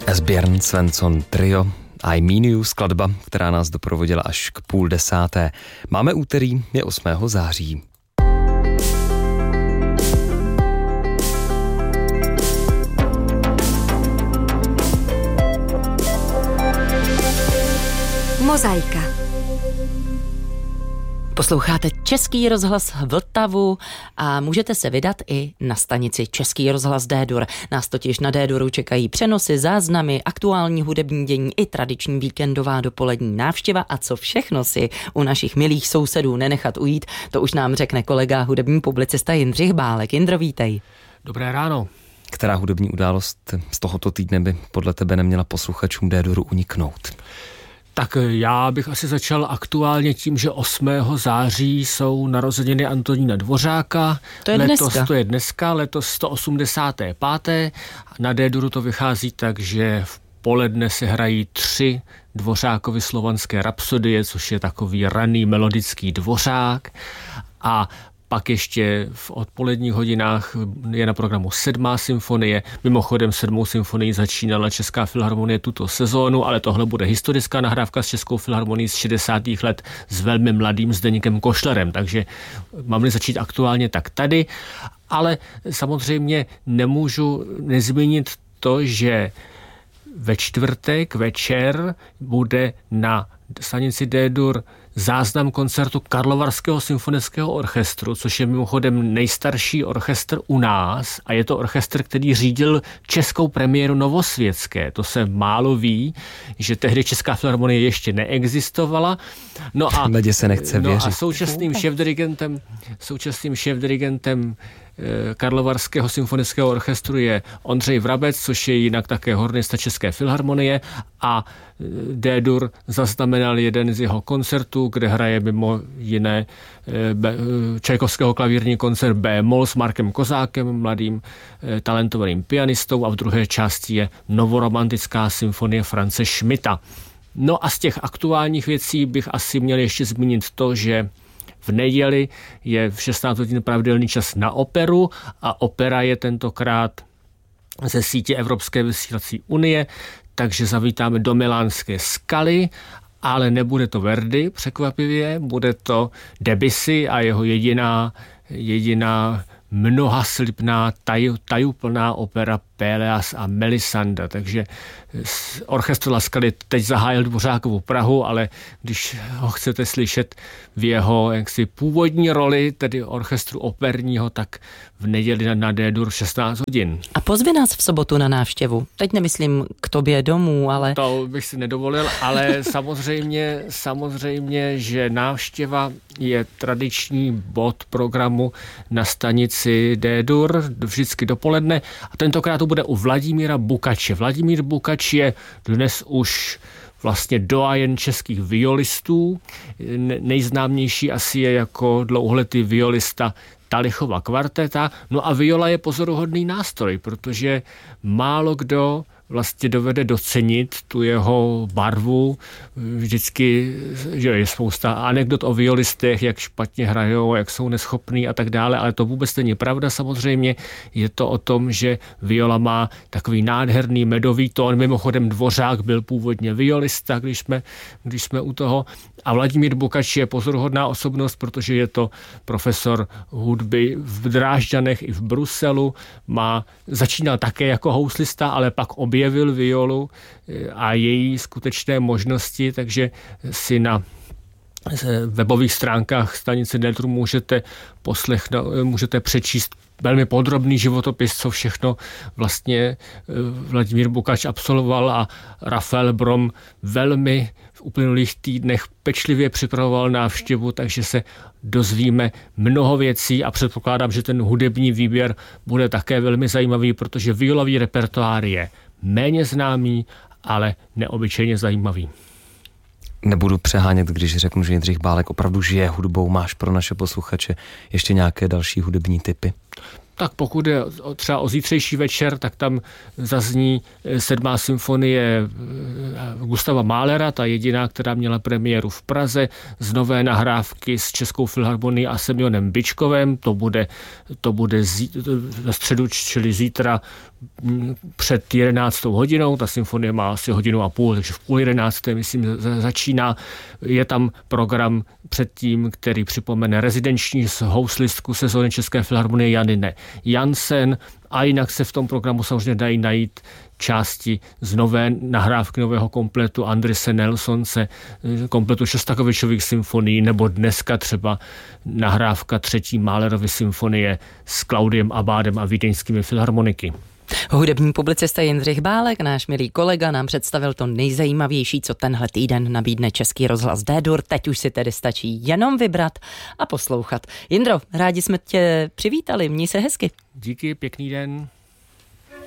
Esbjörn Svensson Trio, I Mean You, skladba, která nás doprovodila až k 9:30. Máme úterý, je 8. září. Mozaika. Posloucháte Český rozhlas Vltavu a můžete se vydat i na stanici Český rozhlas D-dur. Nás totiž na D-duru čekají přenosy, záznamy, aktuální hudební dění i tradiční víkendová dopolední návštěva a co všechno si u našich milých sousedů nenechat ujít, to už nám řekne kolega hudební publicista Jindřich Bálek. Jindro, vítej. Dobré ráno. Která hudební událost z tohoto týdne by podle tebe neměla posluchačům D-duru uniknout? Tak já bych asi začal aktuálně tím, že 8. září jsou narozeniny Antonína Dvořáka. To je dneska, letos 185. Na D-duru to vychází tak, že v poledne se hrají 3 Dvořákovy slovanské rapsodie, což je takový raný melodický Dvořák. A pak ještě v odpoledních hodinách je na programu 7. symfonie. Mimochodem 7. symfonii začínala Česká filharmonie tuto sezónu, ale tohle bude historická nahrávka s Českou filharmonií z 60. let s velmi mladým Zdeňkem Košlerem. Takže mám-li začít aktuálně, tak tady. Ale samozřejmě nemůžu nezmínit to, že ve čtvrtek večer bude na stanici D-dur záznam koncertu Karlovarského symfonického orchestru, což je mimochodem nejstarší orchestr u nás a je to orchestr, který řídil českou premiéru Novosvětské. To se málo ví, že tehdy Česká filharmonie ještě neexistovala. No a se nechce věřit. A současným šéfdirigentem Karlovarského symfonického orchestru je Ondřej Vrabec, což je jinak také hornista České filharmonie a D-dur zaznamenal jeden z jeho koncertů, kde hraje mimo jiné Čajkovského klavírní koncert B-moll s Markem Kozákem, mladým talentovaným pianistou, a v druhé části je novoromantická symfonie France Schmidta. No a z těch aktuálních věcí bych asi měl ještě zmínit to, že v neděli je v 16 hodin pravidelný čas na operu a opera je tentokrát ze sítě Evropské vysílací unie, takže zavítáme do milánské Scaly, ale nebude to Verdi, překvapivě, bude to Debussy a jeho jediná mnohaslibná, tajuplná opera Péleas a Melisanda. Takže orchestr La Scala teď zahájil Dvořákovu Prahu, ale když ho chcete slyšet v jeho jaksi původní roli, tedy orchestru operního, tak v neděli na D-dur v 16 hodin. A pozvi nás v sobotu na návštěvu. Teď nemyslím k tobě domů, ale... To bych si nedovolil, ale samozřejmě, že návštěva je tradiční bod programu na stanici D-dur vždycky dopoledne a tentokrát to bude u Vladimíra Bukače. Vladimír Bukač je dnes už vlastně doyen českých violistů. Nejznámější asi je jako dlouholetý violista Talichova kvarteta. No a viola je pozoruhodný nástroj, protože málo kdo vlastně dovede docenit tu jeho barvu. Vždycky, že je spousta anekdot o violistech, jak špatně hrajou, jak jsou neschopní a tak dále, ale to vůbec není pravda samozřejmě. Je to o tom, že viola má takový nádherný medový tón. Mimochodem Dvořák byl původně violista, když jsme u toho. A Vladimír Bukač je pozoruhodná osobnost, protože je to profesor hudby v Drážďanech i v Bruselu. Začínal také jako houslista, ale pak objevil violu a její skutečné možnosti, takže si na webových stránkách stanice D-dur můžete přečíst velmi podrobný životopis, co všechno vlastně Vladimír Bukač absolvoval a Rafael Brom velmi v uplynulých týdnech pečlivě připravoval návštěvu, takže se dozvíme mnoho věcí a předpokládám, že ten hudební výběr bude také velmi zajímavý, protože violový repertoár je méně známý, ale neobyčejně zajímavý. Nebudu přehánět, když řeknu, že Jindřich Bálek opravdu žije hudbou. Máš pro naše posluchače ještě nějaké další hudební tipy? Tak pokud je třeba o zítřejší večer, tak tam zazní 7. symfonie Gustava Mahlera, ta jediná, která měla premiéru v Praze, z nové nahrávky s Českou filharmonií a Semionem Byčkovem. To bude ve středu, čili zítra, před 11. hodinou, ta symfonie má asi 1,5 hodiny, takže v 10:30, myslím, začíná. Je tam program předtím, který připomene rezidenční houslistku sezóny České filharmonie Janine Jansen, a jinak se v tom programu samozřejmě dají najít části z nové nahrávky nového kompletu Andrise Nelsonce, kompletu Šostakovičových symfonií, nebo dneska třeba nahrávka 3. Mahlerovy symfonie s Klaudiem Abádem a vídeňskými filharmoniky. Hudební publicista Jindřich Bálek, náš milý kolega, nám představil to nejzajímavější, co tenhle týden nabídne Český rozhlas D-dur. Teď už si tedy stačí jenom vybrat a poslouchat. Jindro, rádi jsme tě přivítali, měj se hezky. Díky, pěkný den.